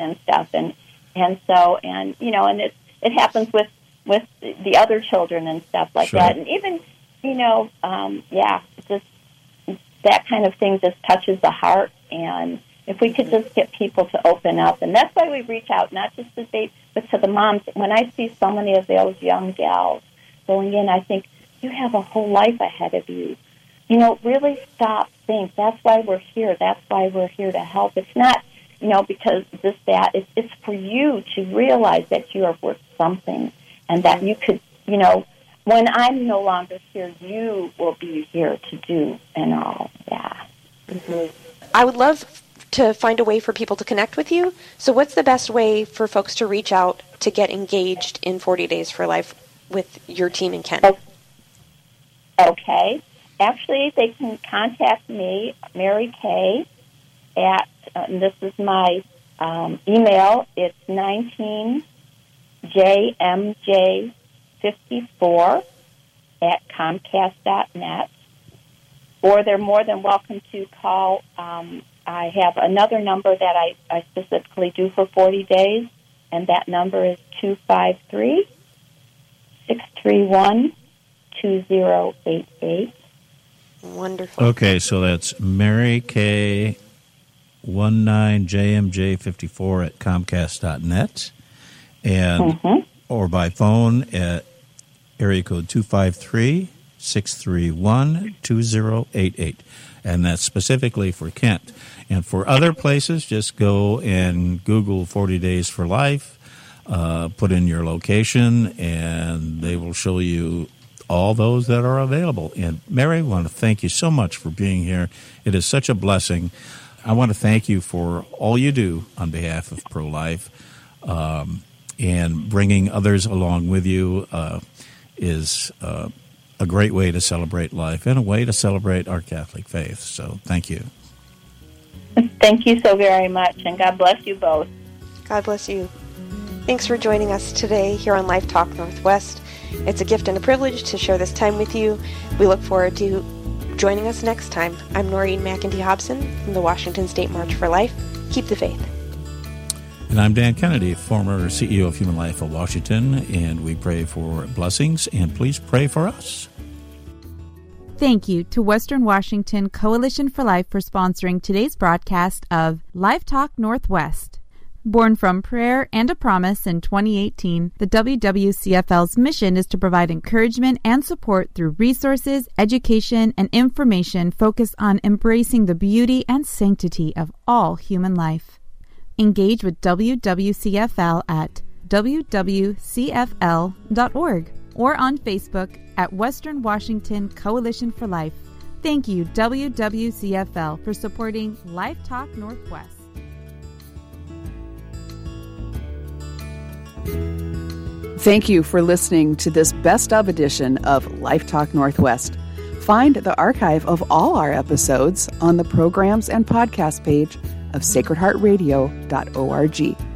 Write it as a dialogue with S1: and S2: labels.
S1: and stuff, and so, and you know, and it happens with the other children and stuff like
S2: Sure.
S1: that, and even, you know, just that kind of thing just touches the heart. And if we could just get people to open up, and that's why we reach out, not just to they, but to the moms. When I see so many of those young gals going in, I think, you have a whole life ahead of you. You know, really stop, think. That's why we're here. That's why we're here to help. It's not, you know, because this, that. It's for you to realize that you are worth something, and that you could, you know, when I'm no longer here, you will be here to do and all. Yeah.
S3: Mm-hmm. I would love to find a way for people to connect with you. So what's the best way for folks to reach out to get engaged in 40 Days for Life with your team in Kent?
S1: Okay. Actually, they can contact me, Mary Kay, at, this is my email, it's 19jmj54 at comcast.net. Or they're more than welcome to call. I have another number that I specifically do for 40 days, and that number is 253-631-2088.
S3: Wonderful.
S2: Okay, so that's Mary Kay 19jmj54 at comcast.net, and or by phone at area code 253-631-2088, and that's specifically for Kent. And for other places, just go and Google 40 Days for Life, put in your location, and they will show you all those that are available. And Mary, I want to thank you so much for being here. It is such a blessing. I want to thank you for all you do on behalf of pro-life, and bringing others along with you is a great way to celebrate life and a way to celebrate our Catholic faith. So thank you.
S1: Thank you so very much, and God bless you both.
S3: God bless you. Thanks for joining us today here on Life Talk Northwest. It's a gift and a privilege to share this time with you. We look forward to joining us next time. I'm Noreen McEntee Hobson from the Washington State March for Life. Keep the faith.
S2: And I'm Dan Kennedy, former CEO of Human Life of Washington, and we pray for blessings, and please pray for us.
S4: Thank you to Western Washington Coalition for Life for sponsoring today's broadcast of Life Talk Northwest. Born from prayer and a promise in 2018, the WWCFL's mission is to provide encouragement and support through resources, education, and information focused on embracing the beauty and sanctity of all human life. Engage with WWCFL at wwcfl.org or on Facebook at Western Washington Coalition for Life. Thank you, WWCFL, for supporting Life Talk Northwest.
S5: Thank you for listening to this best of edition of Life Talk Northwest. Find the archive of all our episodes on the programs and podcast page of sacredheartradio.org.